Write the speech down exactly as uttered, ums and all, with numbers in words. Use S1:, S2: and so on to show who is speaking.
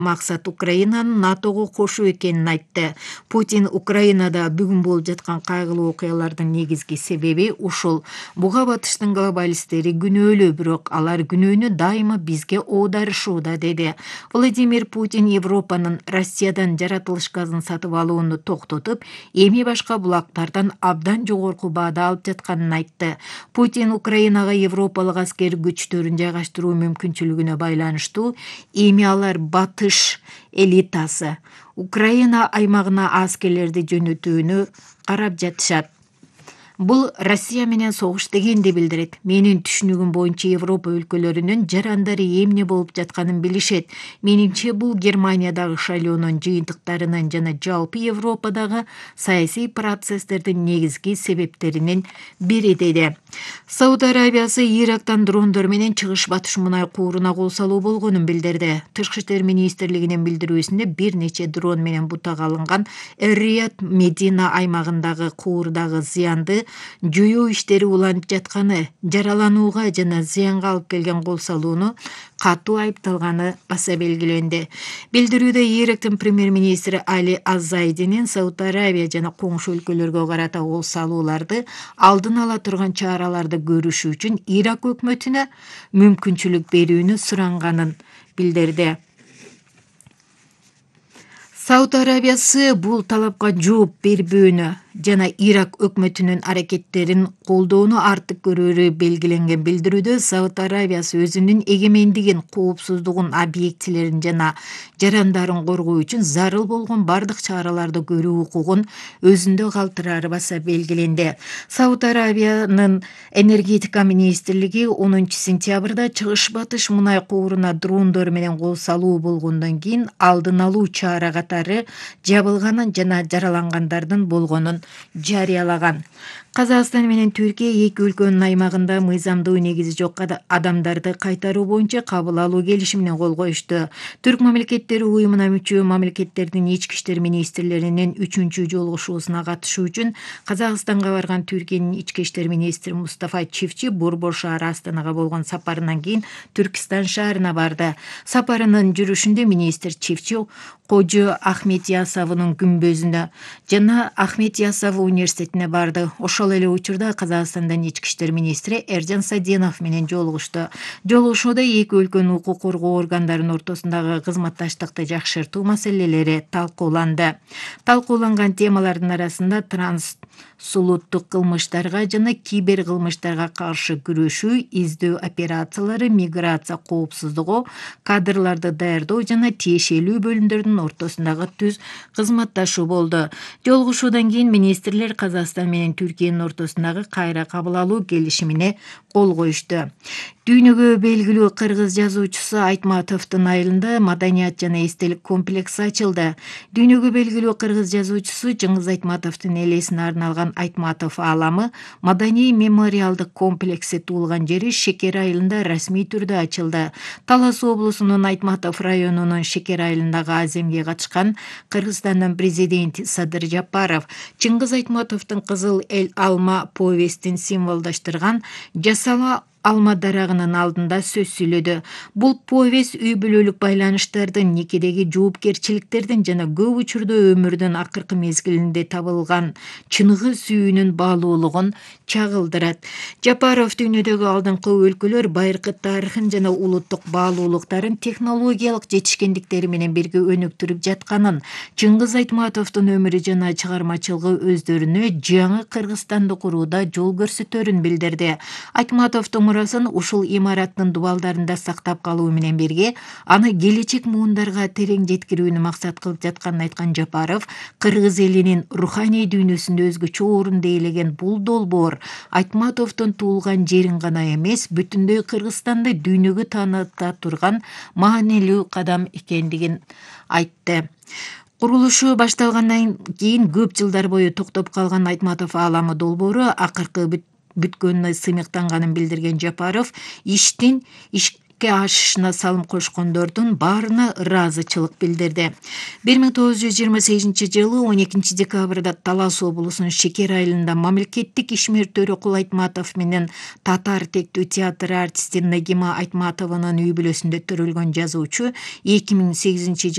S1: Максат Украинаны НАТОго кошуу экенин айтты. Путин Украинада бүгүн болуп жаткан кайгылуу окуялардын негизги себеби ушул. Буга батыштын глобалисттери күнөөлүү, бирок алар күнөөнү дайыма бизге оодарышууда, деди. Владимир Путин Европанын Россиядан жаратылыш газын сатып алууну токтотуп, эми башка булактардан абдан жогорку баада алып жатканын айтты. Путин Украинага европалык аскер күчтөрүн жайгаштыруу мүмкүнчүлүгүнө байланыштуу эми алар батыш элитасы Украина аймагына аскерлерди жөнөтүүнү карап жатышат. Бул Россия менен согуш дегенди билдирет. Менин түшүнүгүм боюнча Европа өлкөлөрүнүн жарандары эмне болуп жатканын билишет. Менимче бул Германиядагы шайлоонун жыйынтыктарынын жана жалпы Европадагы саясий процесстердин негизги себептеринин бири, деди. Сауд Арабиясы Ирактан дрондор менен чыгыш батыш мунай кууруна кол салуу болгонун билдирди. Тышкы иштер министрлигинин билдирүүсүндө бир нече дрон менен бутага алынган Эр-Рияд Медина аймагындагы куурдагы зыянды жоюу иштери уланып жатканы, жараланууга жана зыянга алып келген кол салууну катуу айыпталганы баса белгиленди. Билдирүүдө Ирактын премьер-министри Али Азайдинин Сауд Арабия жана коңшу өлкөлөргө карата кол салууларды алдын ала турган чараларды көрүшү үчүн Ирак өкмөтүнө мүмкүнчүлүк берүүнү суранганын билдирди. Сауд Арабиясы бул талапка жооп бербөөнү жана Ирак өкмөтүнүн аракеттерин колдоону артык көрөөрү белгиленген билдирүүдө Сауд Арабиясы өзүнүн эгемендигин, коопсуздугун, объектилерин жана жарандарын коргоо үчүн зарыл болгон бардык чараларды көрүү укугун өзүндө калтырары баса белгиленди. Сауд Арабиянын энергетика министрлиги онунчу сентябрда чыгыш батыш мунай кууруна дрондор менен кол салуу болгондон кийин алдын алуу чара катары жабылганын жана жаралангандардын болгонун жарыялаган. Казакстан менен Түркия эки өлкөнүн аймагында мыйзамдуу негизи жок адамдарды кайтаруу боюнча кабыл алуу келишимине кол коюшту. Түрк мамлекеттери уюмуна мүчө мамлекеттердин ички иштер министрлеринин үчүнчү жолугушуусуна катышуу үчүн Казакстанга барган Түркиянын ички иштер министри Мустафа Чивчи Борбор шаары Астанага болгон сапарынан кийин Түркистан шаарына барды. Сапарынын жүрүшүндө министр Чивчи Кожо Ахмет Ясавынын күмбөзүнө жана Ахмет Ясав университетине барды. Ошол эле учурда Казакстандын ички иштер министри Эржан Саденов менен жолугушту. Жолугушууда эки өлкөнүн укук коргоо органдарынын ортосундагы кызматташтыкты жакшыртуу маселелери талкууланды. Талкууланган темалардын арасында трансулуттук кылмыштарга жана кибер кылмыштарга каршы күрөшүү, издөө операциялары, миграция коопсуздугу, кадрларды даярдоо жана тиешелүү бөлүмдөрдүн ортосундагы түз кызматташуу болду. Жолугушуудан кийин министрлер Казакстан менен Түркиянын ортосундагы кайра кабыл алуу келишимине кол коюшту. Дүйнөгө белгилүү кыргыз жазуучусу Айтматовдун айылында маданият жана эстелик комплекси ачылды. Дүйнөгө белгилүү кыргыз жазуучусу Жыңгыз Айтматовдун элесине арналган Айтматов ааламы маданий мемориалдык комплекси туулган жери Шекер айылында расмий түрдө ачылды. Талас облусунун Айтматов районунун Шекер айылындагы аземге катышкан Кыргызстандын президенти Садыр Жапаров Чыңгыз Айтматовдун Кызыл эл алма повестин символдаштырган жасала алма дарагынын алдында сөз сүйлөдү. Бул повест үй бүлөлүк байланыштардын, никедеги жоопкерчиликтердин жана көп учурда өмүрдүн акыркы мезгилинде табылган чыныгы сүйүүнүн баалуулугун чагылдырат. Жапаров дүйнөдөгү алдыңкы өлкөлөр байыркы тарыхын жана улуттук баалуулуктарын технологиялык жетишкендиктери менен бирге өнүктүрүп жатканын, Чыңгыз Айтматовдун өмүрү жана чыгармачылыгы өздөрүнө жаңы Кыргызстанды курууда жол көрсөтөрүн билдирди. Айтматовдун мурасын ушул имараттын дубалдарында сактап калуу менен бирге аны келечек муундарга терең жеткирүүнү максат кылып жатканын айткан Жапаров, кыргыз элинин руханий дүйнөсүндө өзгөчө орунду ээлеген бул долбоор Айтматовдун туулган жерин гана эмес, бүтүндөй Кыргызстанды дүйнөгө тааныта турган маанилүү кадам экендигин айтты. Курулушу башталгандан кийин көп жылдар бою токтоп калган Айтматов ааламы долбоору акыркы бүткөнүнө сыймыктанганын билдирген Жапаров, иштин ишке ашышына салым кошкондордун баарына ыраазычылык билдирди. бир миң тогуз жүз жыйырма сегизинчи жылы он экинчи декабрда Талас облусунун Шекер айылында мамлекеттик ишмер-төрө Кул Айтматов менен татар тектүү театр артисти Нагима Айтматованын үй бүлөсүндө төрөлгөн жазуучу эки миң сегизинчи